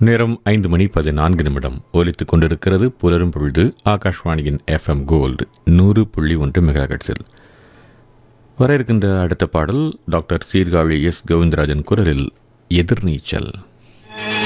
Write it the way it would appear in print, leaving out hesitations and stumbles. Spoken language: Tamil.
நேரம் 5:14 ஒலித்துக் கொண்டிருக்கிறது. புலரும் பொழுது ஆகாஷ்வாணியின் FM கோல்டு 100.1 மெகாஹெர்ட்ஸில். வர இருக்கின்ற அடுத்த பாடல் டாக்டர் சீர்காழி எஸ். கோவிந்தராஜன் குரலில் எதிர்நீச்சல்.